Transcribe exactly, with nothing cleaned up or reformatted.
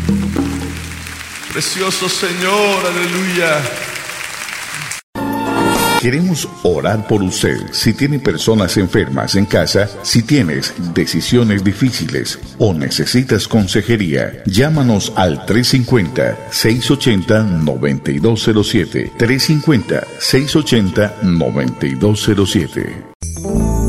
Precioso Señor, aleluya. Queremos orar por usted. Si tiene personas enfermas en casa, si tienes decisiones difíciles o necesitas consejería, llámanos al tres cinco cero, seis ocho cero, nueve dos cero siete. tres cinco cero, seis ocho cero, nueve dos cero siete.